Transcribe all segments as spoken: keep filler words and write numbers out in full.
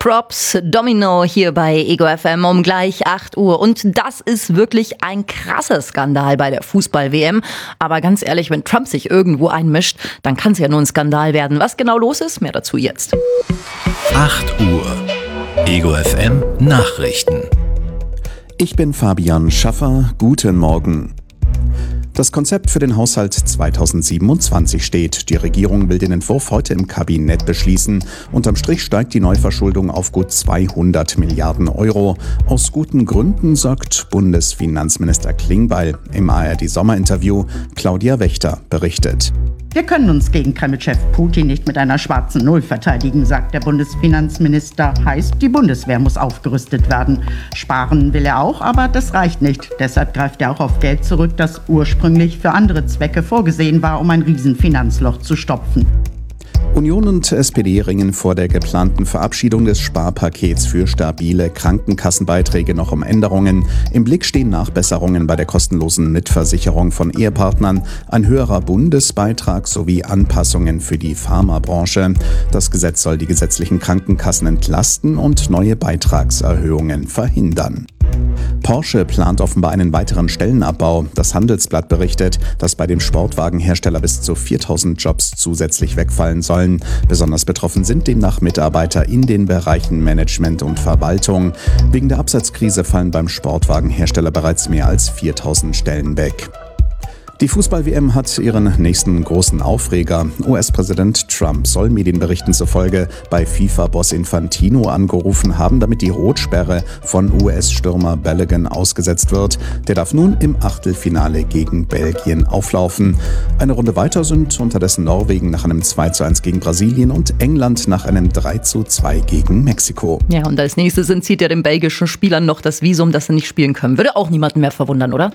Props, Domino hier bei Ego F M um gleich acht Uhr. Und das ist wirklich ein krasser Skandal bei der Fußball-W M. Aber ganz ehrlich, wenn Trump sich irgendwo einmischt, dann kann es ja nur ein Skandal werden. Was genau los ist, mehr dazu jetzt. acht Uhr. Ego F M Nachrichten. Ich bin Fabian Schaffer. Guten Morgen. Das Konzept für den Haushalt zweitausendsiebenundzwanzig steht. Die Regierung will den Entwurf heute im Kabinett beschließen. Unterm Strich steigt die Neuverschuldung auf gut zweihundert Milliarden Euro. Aus guten Gründen, sagt Bundesfinanzminister Klingbeil im A R D-Sommerinterview. Claudia Wächter berichtet. Wir können uns gegen Kreml-Chef Putin nicht mit einer schwarzen Null verteidigen, sagt der Bundesfinanzminister. Heißt, die Bundeswehr muss aufgerüstet werden. Sparen will er auch, aber das reicht nicht. Deshalb greift er auch auf Geld zurück, das ursprünglich für andere Zwecke vorgesehen war, um ein Riesenfinanzloch zu stopfen. Union und S P D ringen vor der geplanten Verabschiedung des Sparpakets für stabile Krankenkassenbeiträge noch um Änderungen. Im Blick stehen Nachbesserungen bei der kostenlosen Mitversicherung von Ehepartnern, ein höherer Bundesbeitrag sowie Anpassungen für die Pharmabranche. Das Gesetz soll die gesetzlichen Krankenkassen entlasten und neue Beitragserhöhungen verhindern. Porsche plant offenbar einen weiteren Stellenabbau. Das Handelsblatt berichtet, dass bei dem Sportwagenhersteller bis zu viertausend Jobs zusätzlich wegfallen sollen. Besonders betroffen sind demnach Mitarbeiter in den Bereichen Management und Verwaltung. Wegen der Absatzkrise fallen beim Sportwagenhersteller bereits mehr als viertausend Stellen weg. Die Fußball-W M hat ihren nächsten großen Aufreger. U S-Präsident Trump soll Medienberichten zufolge bei FIFA-Boss Infantino angerufen haben, damit die Rotsperre von U S-Stürmer Balogun ausgesetzt wird. Der darf nun im Achtelfinale gegen Belgien auflaufen. Eine Runde weiter sind unterdessen Norwegen nach einem zwei zu eins gegen Brasilien und England nach einem drei zu zwei gegen Mexiko. Ja, und als nächstes entzieht er den belgischen Spielern noch das Visum, dass sie nicht spielen können. Würde auch niemanden mehr verwundern, oder?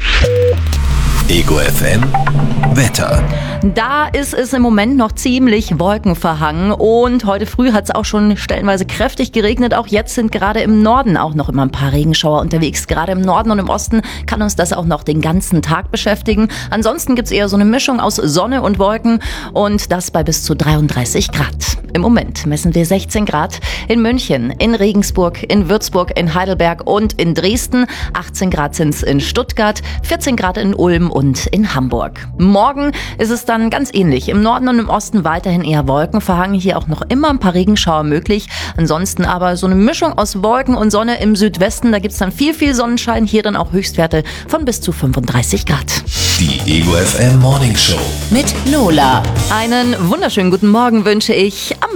Ego F M Wetter. Da ist es im Moment noch ziemlich wolkenverhangen und heute früh hat es auch schon stellenweise kräftig geregnet. Auch jetzt sind gerade im Norden auch noch immer ein paar Regenschauer unterwegs. Gerade im Norden und im Osten kann uns das auch noch den ganzen Tag beschäftigen. Ansonsten gibt es eher so eine Mischung aus Sonne und Wolken und das bei bis zu dreiunddreißig Grad. Im Moment messen wir sechzehn Grad in München, in Regensburg, in Würzburg, in Heidelberg und in Dresden. achtzehn Grad sind es in Stuttgart, vierzehn Grad in Ulm und in Hamburg. Morgen ist es dann ganz ähnlich. Im Norden und im Osten weiterhin eher wolkenverhangen. Hier auch noch immer ein paar Regenschauer möglich. Ansonsten aber so eine Mischung aus Wolken und Sonne im Südwesten. Da gibt es dann viel, viel Sonnenschein. Hier dann auch Höchstwerte von bis zu fünfunddreißig Grad. Die Ego F M Morning Show Mit Lola. Einen wunderschönen guten Morgen wünsche ich am